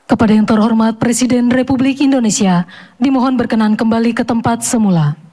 Kepada yang terhormat Presiden Republik Indonesia, dimohon berkenan kembali ke tempat semula.